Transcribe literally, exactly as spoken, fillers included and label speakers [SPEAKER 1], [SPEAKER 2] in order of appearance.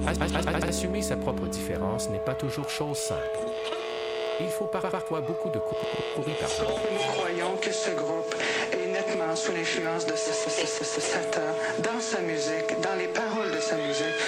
[SPEAKER 1] Assumer sa propre différence n'est pas toujours chose simple. Il faut parfois beaucoup de courir par là.
[SPEAKER 2] Nous croyons que ce groupe est nettement sous l'influence de Satan dans sa musique, dans les paroles de sa musique.